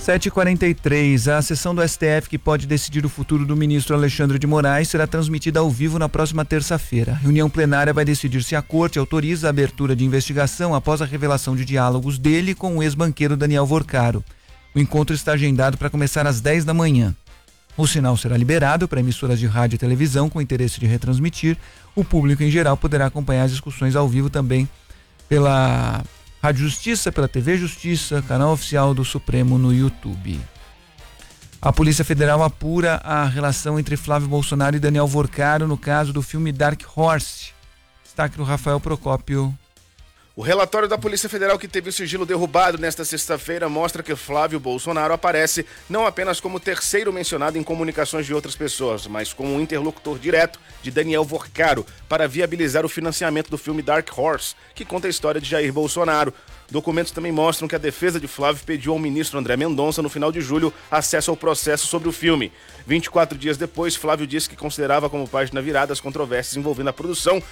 7h43, a sessão do STF que pode decidir o futuro do ministro Alexandre de Moraes será transmitida ao vivo na próxima terça-feira. A reunião plenária vai decidir se a corte autoriza a abertura de investigação após a revelação de diálogos dele com o ex-banqueiro Daniel Vorcaro. O encontro está agendado para começar às 10 da manhã. O sinal será liberado para emissoras de rádio e televisão com interesse de retransmitir. O público em geral poderá acompanhar as discussões ao vivo também pela Rádio Justiça, pela TV Justiça, canal oficial do Supremo no YouTube. A Polícia Federal apura a relação entre Flávio Bolsonaro e Daniel Vorcaro no caso do filme Dark Horse. Destaque do Rafael Procópio. O relatório da Polícia Federal que teve o sigilo derrubado nesta sexta-feira mostra que Flávio Bolsonaro aparece não apenas como terceiro mencionado em comunicações de outras pessoas, mas como um interlocutor direto de Daniel Vorcaro para viabilizar o financiamento do filme Dark Horse, que conta a história de Jair Bolsonaro. Documentos também mostram que a defesa de Flávio pediu ao ministro André Mendonça, no final de julho, acesso ao processo sobre o filme. 24 dias depois, Flávio disse que considerava como página virada as controvérsias envolvendo a produção